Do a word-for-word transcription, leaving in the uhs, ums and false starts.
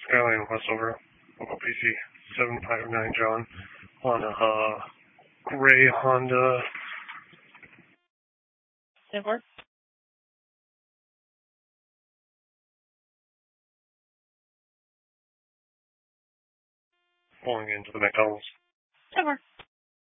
Skyline Westover, local P C seven five nine John, on a uh, gray Honda. ten four. Pulling into the McDonald's. ten four.